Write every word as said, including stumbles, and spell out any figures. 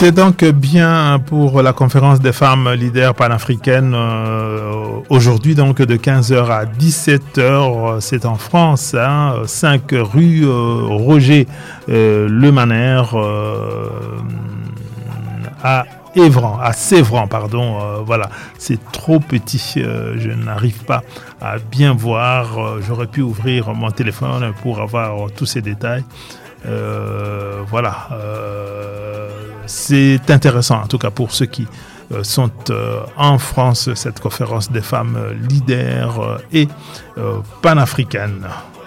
C'est donc bien pour la conférence des femmes leaders panafricaines euh, aujourd'hui, donc de quinze heures à dix-sept heures. C'est en France, hein, cinq rue euh, Roger euh, Lemaner euh, à Évran, à Sévran, pardon. Euh, voilà, c'est trop petit, euh, je n'arrive pas à bien voir. Euh, j'aurais pu ouvrir mon téléphone pour avoir tous ces détails. Euh, voilà, euh, c'est intéressant en tout cas pour ceux qui euh, sont euh, en France, cette conférence des femmes leaders euh, et euh, panafricaines.